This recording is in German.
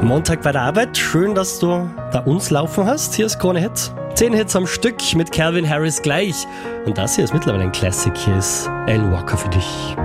Montag bei der Arbeit. Schön, dass du da uns laufen hast. Hier ist Krone Hit. 10 Hits am Stück mit Calvin Harris gleich. Und das hier ist mittlerweile ein Classic. Hier ist Alan Walker für dich.